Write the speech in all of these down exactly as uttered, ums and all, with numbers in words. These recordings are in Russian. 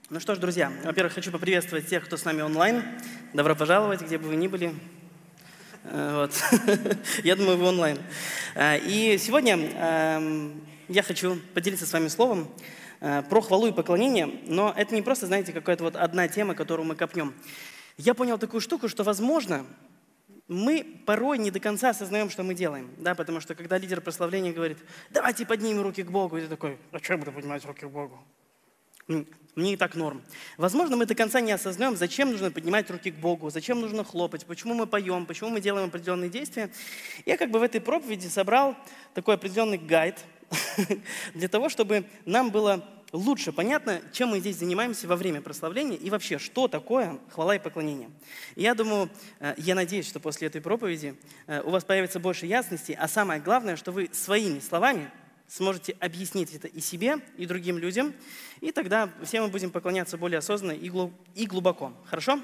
Ну что ж, друзья, во-первых, хочу поприветствовать тех, кто с нами онлайн. Добро пожаловать, где бы вы ни были. Вот. Я думаю, вы онлайн. И сегодня я хочу поделиться с вами словом про хвалу и поклонение, но это не просто, знаете, какая-то вот одна тема, которую мы копнем. Я понял такую штуку, что, возможно, мы порой не до конца осознаем, что мы делаем, да, потому что когда лидер прославления говорит: давайте поднимем руки к Богу, и ты такой: а что я буду поднимать руки к Богу? Мне и так норм. Возможно, мы до конца не осознаем, зачем нужно поднимать руки к Богу, зачем нужно хлопать, почему мы поем, почему мы делаем определенные действия. Я как бы в этой проповеди собрал такой определенный гайд для того, чтобы нам было лучше понятно, чем мы здесь занимаемся во время прославления и вообще, что такое хвала и поклонение. И я думаю, я надеюсь, что после этой проповеди у вас появится больше ясности, а самое главное, что вы своими словами сможете объяснить это и себе, и другим людям, и тогда все мы будем поклоняться более осознанно и, глуб... и глубоко. Хорошо?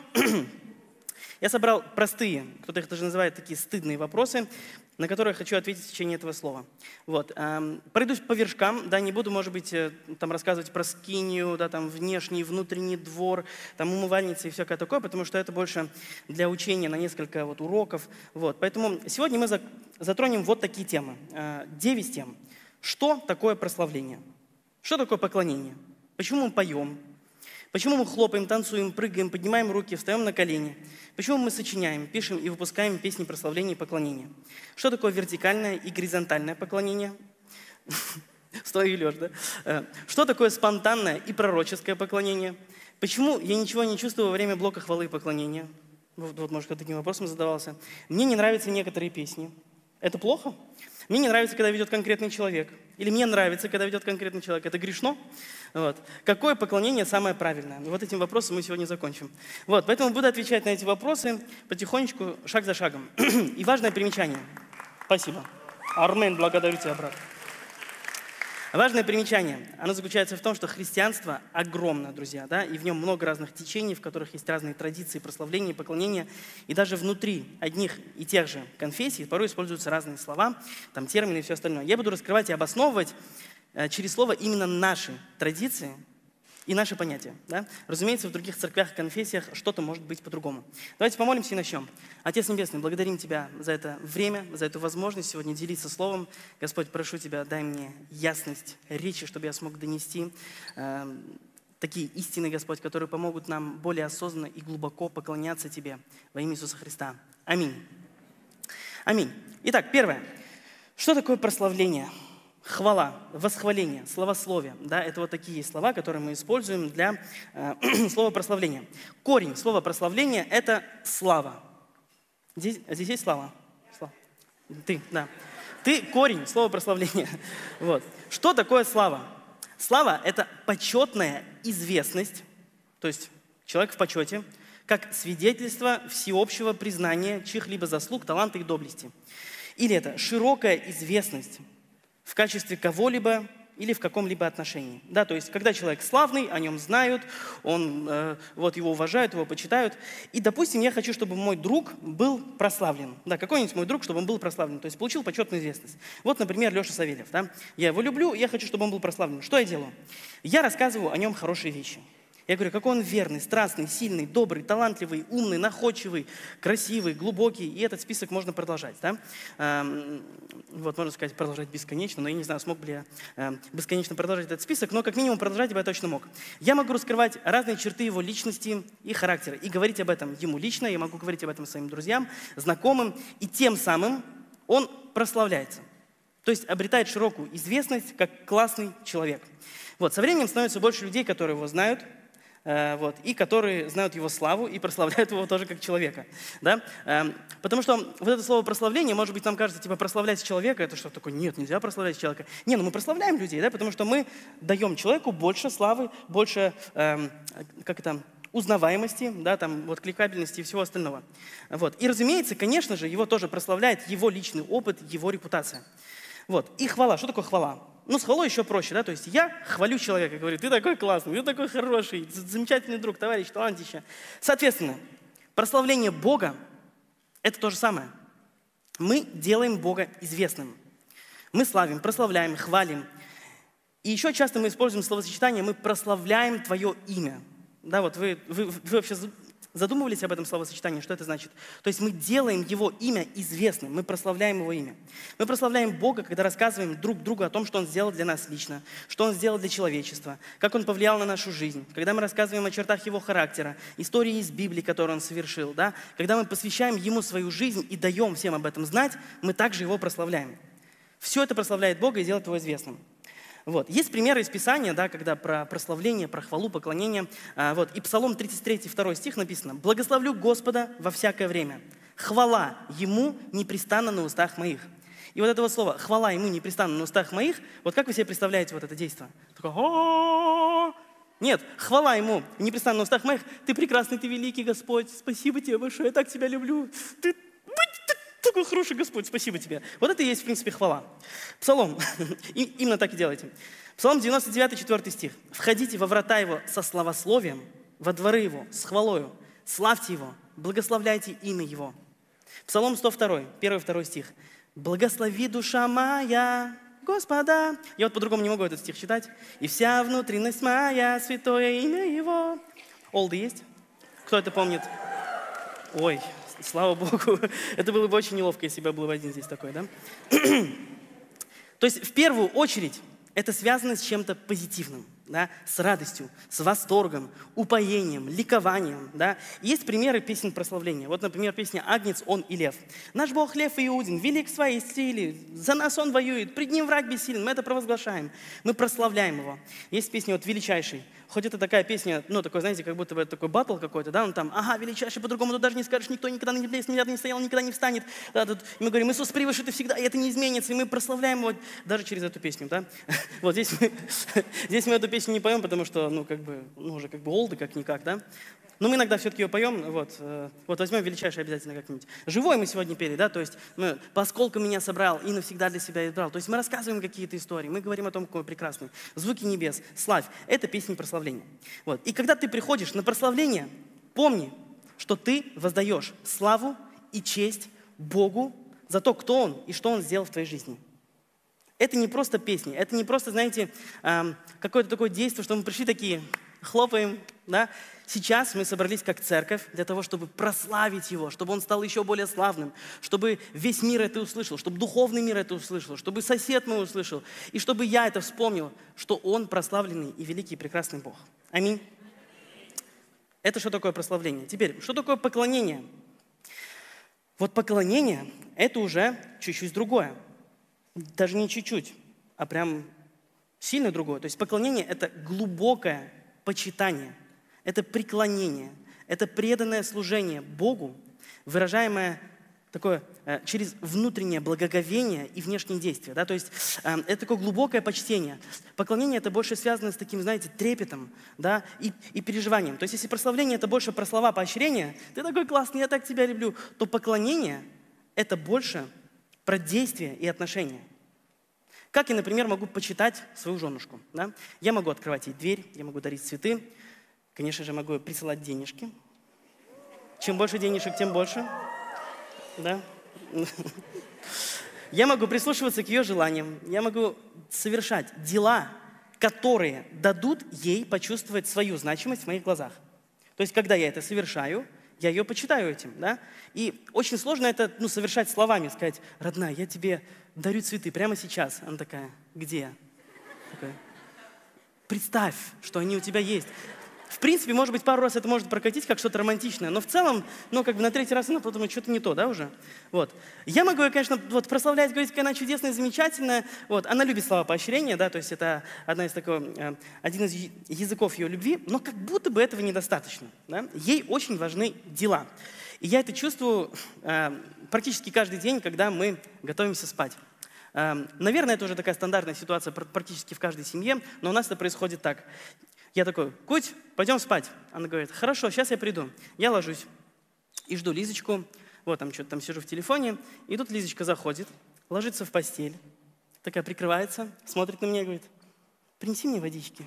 Я собрал простые, кто-то их даже называет такие стыдные вопросы, на которые я хочу ответить в течение этого слова. Вот. Эм, пройдусь по вершкам, да, не буду, может быть, там рассказывать про скинию, да, там внешний, внутренний двор, там умывальницы и всякое такое, потому что это больше для учения на несколько вот уроков. Вот. Поэтому сегодня мы за... затронем вот такие темы. Э, девять тем. Что такое прославление? Что такое поклонение? Почему мы поем? Почему мы хлопаем, танцуем, прыгаем, поднимаем руки, встаем на колени? Почему мы сочиняем, пишем и выпускаем песни прославления и поклонения? Что такое вертикальное и горизонтальное поклонение? Стой и лежь, да? Что такое спонтанное и пророческое поклонение? Почему я ничего не чувствую во время блока хвалы и поклонения? Вот, вот может, кто таким вопросом задавался. Мне не нравятся некоторые песни. Это плохо? Мне не нравится, когда ведет конкретный человек. Или мне нравится, когда ведет конкретный человек. Это грешно? Вот. Какое поклонение самое правильное? Вот этим вопросом мы сегодня закончим. Вот. Поэтому буду отвечать на эти вопросы потихонечку, шаг за шагом. И важное примечание. Спасибо. Армен, благодарю тебя, брат. Важное примечание, оно заключается в том, что христианство огромно, друзья, да, и в нем много разных течений, в которых есть разные традиции прославления, поклонения, и даже внутри одних и тех же конфессий порой используются разные слова, там термины и все остальное. Я буду раскрывать и обосновывать э, через слово именно наши традиции и наши понятия. Да? Разумеется, в других церквях и конфессиях что-то может быть по-другому. Давайте помолимся и начнем. Отец Небесный, благодарим Тебя за это время, за эту возможность сегодня делиться Словом. Господь, прошу Тебя, дай мне ясность речи, чтобы я смог донести э, такие истины, Господь, которые помогут нам более осознанно и глубоко поклоняться Тебе во имя Иисуса Христа. Аминь. Аминь. Итак, первое. Что такое прославление? Хвала, восхваление, славословие. Да, это вот такие слова, которые мы используем для э, слова прославления. Корень слова прославления – это слава. Здесь, здесь есть слава? слава? Ты, да. Ты – корень слова прославления. Вот. Что такое слава? Слава – это почетная известность, то есть человек в почете, как свидетельство всеобщего признания чьих-либо заслуг, таланта и доблести. Или это широкая известность в качестве кого-либо или в каком-либо отношении. Да, то есть, когда человек славный, о нем знают, он, э, вот его уважают, его почитают. И, допустим, я хочу, чтобы мой друг был прославлен. Да, какой-нибудь мой друг, чтобы он был прославлен. То есть, получил почетную известность. Вот, например, Леша Савельев. Да? Я его люблю, я хочу, чтобы он был прославлен. Что я делаю? Я рассказываю о нем хорошие вещи. Я говорю, какой он верный, страстный, сильный, добрый, талантливый, умный, находчивый, красивый, глубокий. И этот список можно продолжать. Да? Эм, вот, можно сказать, продолжать бесконечно, но я не знаю, смог бы ли я эм, бесконечно продолжать этот список, но как минимум продолжать бы я точно мог. Я могу раскрывать разные черты его личности и характера и говорить об этом ему лично, я могу говорить об этом своим друзьям, знакомым, и тем самым он прославляется. То есть обретает широкую известность как классный человек. Вот, со временем становится больше людей, которые его знают, Вот, и которые знают его славу и прославляют его тоже как человека. Да? Потому что вот это слово прославление, может быть, нам кажется, типа прославлять человека, это что такое? Нет, нельзя прославлять человека. Не, ну мы прославляем людей, да, потому что мы даем человеку больше славы, больше, эм, как это, узнаваемости, да, там, вот, кликабельности и всего остального. Вот. И, разумеется, конечно же, его тоже прославляет его личный опыт, его репутация. Вот. И хвала. Что такое хвала? Ну, с хвалой еще проще, да, то есть я хвалю человека, говорю, ты такой классный, ты такой хороший, замечательный друг, товарищ, талантище. Соответственно, прославление Бога – это то же самое. Мы делаем Бога известным. Мы славим, прославляем, хвалим. И еще часто мы используем словосочетание «мы прославляем Твое имя». Да, вот вы, вы, вы вообще задумывались об этом словосочетании, что это значит? То есть мы делаем Его имя известным, мы прославляем Его имя. Мы прославляем Бога, когда рассказываем друг другу о том, что Он сделал для нас лично, что Он сделал для человечества, как Он повлиял на нашу жизнь. Когда мы рассказываем о чертах Его характера, истории из Библии, которые Он совершил, да? Когда мы посвящаем Ему свою жизнь и даем всем об этом знать, мы также Его прославляем. Все это прославляет Бога и делает Его известным. Вот. Есть примеры из Писания, да, когда про прославление, про хвалу, поклонение. А, вот. И Псалом тридцать три, второй стих написано: «Благословлю Господа во всякое время. Хвала Ему непрестанно на устах моих». И вот этого слова «хвала Ему непрестанно на устах моих», вот как вы себе представляете вот это действие? Такое, нет, хвала Ему непрестанно на устах моих. Ты прекрасный, Ты великий, Господь. Спасибо Тебе большое, я так Тебя люблю. Ты такой хороший Господь, спасибо Тебе. Вот это и есть, в принципе, хвала. Псалом. И, именно так и делайте. Псалом девяносто девятый, четвёртый стих. «Входите во врата Его со славословием, во дворы Его с хвалою. Славьте Его, благословляйте имя Его». Псалом сто два, первый, второй стих. «Благослови душа моя Господа». Я вот по-другому не могу этот стих читать. «И вся внутренность моя, святое имя Его». Олды есть? Кто это помнит? Ой, слава Богу. Это было бы очень неловко, если бы я был один здесь такой, да? То есть в первую очередь это связано с чем-то позитивным, да? С радостью, с восторгом, упоением, ликованием. Да? Есть примеры песен прославления. Вот, например, песня «Агнец, он и лев». «Наш Бог лев и Иудин, велик в своей силе, за нас он воюет, пред ним враг бессилен». Мы это провозглашаем, мы прославляем его. Есть песня вот «Величайший». Хоть это такая песня, ну, такой, знаете, как будто бы это такой баттл какой-то, да, он там, ага, величайший, по-другому тут даже не скажешь, никто никогда на небе не стоял, никогда не встанет. Да, тут, и мы говорим, Иисус превыше ты всегда, и это не изменится, и мы прославляем его даже через эту песню, да. Вот здесь мы, здесь мы эту песню не поем, потому что, ну, как бы, ну, уже как бы олды как-никак, да. Но мы иногда все-таки ее поем, вот, э, вот возьмем «Величайший» обязательно как-нибудь. «Живой» мы сегодня пели, да, то есть мы «По осколкам меня собрал и навсегда для себя избрал». То есть мы рассказываем какие-то истории, мы говорим о том, какой прекрасный. «Звуки небес», «Славь» — это песни прославления. Вот. И когда ты приходишь на прославление, помни, что ты воздаешь славу и честь Богу за то, кто Он и что Он сделал в твоей жизни. Это не просто песни, это не просто, знаете, эм, какое-то такое действие, что мы пришли такие, хлопаем, да. Сейчас мы собрались как церковь для того, чтобы прославить Его, чтобы Он стал еще более славным, чтобы весь мир это услышал, чтобы духовный мир это услышал, чтобы сосед мой услышал, и чтобы я это вспомнил, что Он прославленный и великий и прекрасный Бог. Аминь. Это что такое прославление? Теперь, что такое поклонение? Вот поклонение – это уже чуть-чуть другое. Даже не чуть-чуть, а прям сильно другое. То есть поклонение – это глубокое почитание, это преклонение, это преданное служение Богу, выражаемое такое э, через внутреннее благоговение и внешние действия. Да? То есть э, это такое глубокое почтение. Поклонение – это больше связано с таким, знаете, трепетом, да? и, и переживанием. То есть если прославление – это больше про слова поощрения, ты такой классный, я так тебя люблю, то поклонение – это больше про действия и отношения. Как я, например, могу почитать свою женушку? Да? Я могу открывать ей дверь, я могу дарить цветы, конечно же, могу присылать денежки. Чем больше денежек, тем больше. Да? Я могу прислушиваться к ее желаниям, я могу совершать дела, которые дадут ей почувствовать свою значимость в моих глазах. То есть, когда я это совершаю, я ее почитаю этим, да? И очень сложно это, ну, совершать словами, сказать: родная, я тебе дарю цветы прямо сейчас. Она такая: где? Такая: представь, что они у тебя есть. В принципе, может быть, пару раз это может прокатить как что-то романтичное, но в целом, ну, как бы на третий раз она подумает, что-то не то, да, уже? Вот. Я могу ее, конечно, вот, прославлять, говорить, какая она чудесная, замечательная. Вот. Она любит слова поощрения, да, то есть это одна из такой, э, один из языков ее любви, но как будто бы этого недостаточно, да? Ей очень важны дела. И я это чувствую э, практически каждый день, когда мы готовимся спать. Э, наверное, это уже такая стандартная ситуация практически в каждой семье, но у нас это происходит так. Я такой: Куть, пойдем спать. Она говорит: хорошо, сейчас я приду. Я ложусь и жду Лизочку. Вот там что-то там сижу в телефоне. И тут Лизочка заходит, ложится в постель, такая прикрывается, смотрит на меня и говорит: принеси мне водички.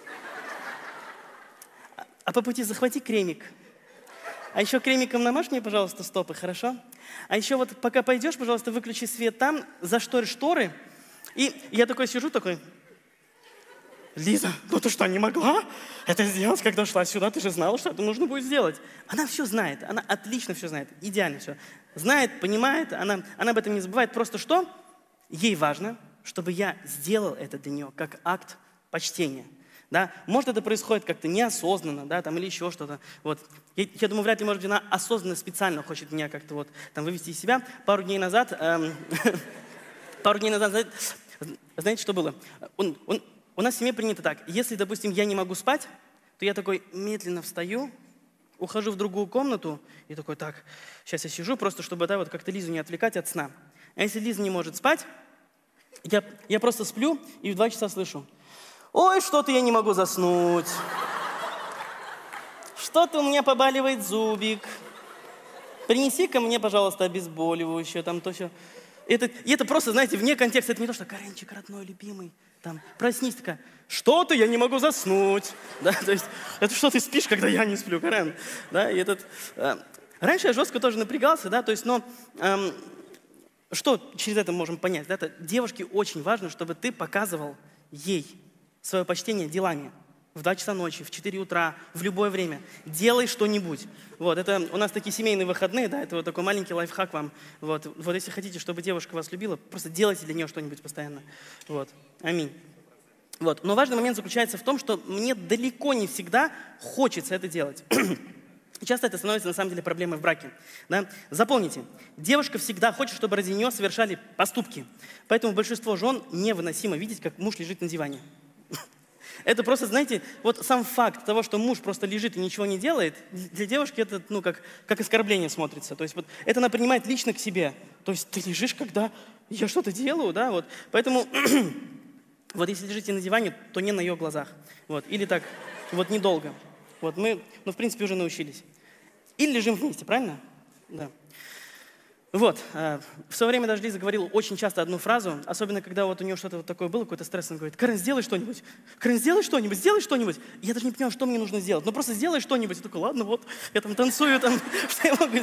А по пути захвати кремик. А еще кремиком намажь мне, пожалуйста, стопы, хорошо? А еще вот пока пойдешь, пожалуйста, выключи свет там, заштори шторы. И я такой сижу, такой... Лиза, ну ты что, не могла это сделать, когда шла сюда? Ты же знала, что это нужно будет сделать. Она все знает, она отлично все знает, идеально все. Знает, понимает, она, она об этом не забывает. Просто что? Ей важно, чтобы я сделал это для нее как акт почтения. Да? Может, это происходит как-то неосознанно, да, там, или еще что-то. Вот. Я, я думаю, вряд ли, может быть, она осознанно, специально хочет меня как-то вот, там, вывести из себя. Пару дней назад, эм, пару дней назад, знаете, что было? Он, он, у нас в семье принято так. Если, допустим, я не могу спать, то я такой медленно встаю, ухожу в другую комнату и такой, так, сейчас я сижу, просто чтобы да, вот как-то Лизу не отвлекать от сна. А если Лиза не может спать, я, я просто сплю и в два часа слышу: ой, что-то я не могу заснуть. Что-то у меня побаливает зубик. Принеси-ка мне, пожалуйста, обезболивающее, там то все. Это, и это просто, знаете, вне контекста. Это не то, что Каренчик, родной, любимый, там, проснись, такая, что-то я не могу заснуть. Да, то есть, это что ты спишь, когда я не сплю, Карен? Да, и этот, э, раньше я жестко тоже напрягался, да, то есть, но эм, что через это можем понять? Да, это девушке очень важно, чтобы ты показывал ей свое почтение делами. В два часа ночи, в четыре утра, в любое время. Делай что-нибудь. Вот, это у нас такие семейные выходные, да, это вот такой маленький лайфхак вам. Вот, вот если хотите, чтобы девушка вас любила, просто делайте для нее что-нибудь постоянно. Вот, аминь. Вот, но важный момент заключается в том, что мне далеко не всегда хочется это делать. Часто это становится на самом деле проблемой в браке. Да? Запомните, девушка всегда хочет, чтобы ради нее совершали поступки. Поэтому большинство жен невыносимо видеть, как муж лежит на диване. Это просто, знаете, вот сам факт того, что муж просто лежит и ничего не делает, для девушки это, ну, как, как оскорбление смотрится. То есть вот это она принимает лично к себе. То есть ты лежишь, когда я что-то делаю, да, вот. Поэтому вот если лежите на диване, то не на ее глазах. Вот. Или так, вот недолго. Вот мы, ну, в принципе, уже научились. Или лежим вместе, правильно? Да. Вот, в свое время даже Лиза говорила очень часто одну фразу, особенно когда вот у нее что-то вот такое было, какой-то стресс, она говорит: Карен, сделай что-нибудь, Карен, сделай что-нибудь, сделай что-нибудь. Я даже не понимаю, что мне нужно сделать, но просто сделай что-нибудь. Я такой, ладно, вот, я там танцую, там, что я могу